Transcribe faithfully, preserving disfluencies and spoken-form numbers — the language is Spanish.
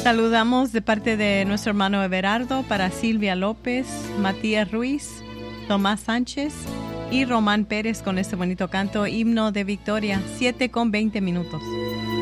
Saludamos de parte de nuestro hermano Everardo para Silvia López, Matías Ruiz, Tomás Sánchez y Román Pérez con este bonito canto, Himno de Victoria, siete con veinte minutos.